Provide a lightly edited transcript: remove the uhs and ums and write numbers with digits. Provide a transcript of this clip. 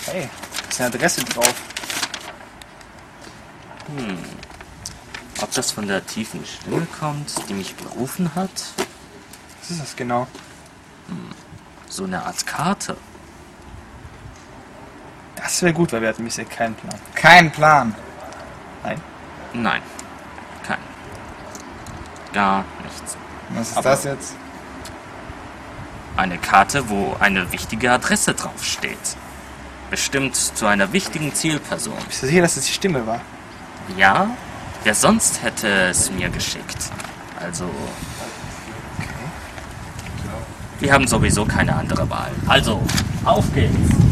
Hey, da ist eine Adresse drauf. Ob das von der tiefen Stimme kommt, die mich berufen hat? Was ist das genau? So eine Art Karte. Das wäre gut, weil wir hatten bisher keinen Plan. Kein Plan. Nein. Nein, kein. Gar nichts. Was ist Aber- das jetzt? Eine Karte, wo eine wichtige Adresse draufsteht. Bestimmt zu einer wichtigen Zielperson. Bist du sicher, dass das die Stimme war? Ja? Wer sonst hätte es mir geschickt? Also... Wir haben sowieso keine andere Wahl. Also, auf geht's!